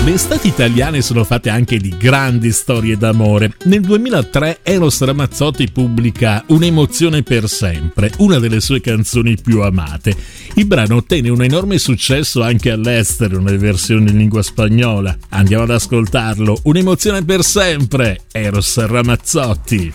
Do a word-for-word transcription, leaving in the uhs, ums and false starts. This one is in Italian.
Le estati italiane sono fatte anche di grandi storie d'amore. Nel duemilatré Eros Ramazzotti pubblica Un'emozione per sempre, una delle sue canzoni più amate. Il brano ottenne un enorme successo anche all'estero, nelle versioni in lingua spagnola. Andiamo ad ascoltarlo. Un'emozione per sempre, Eros Ramazzotti.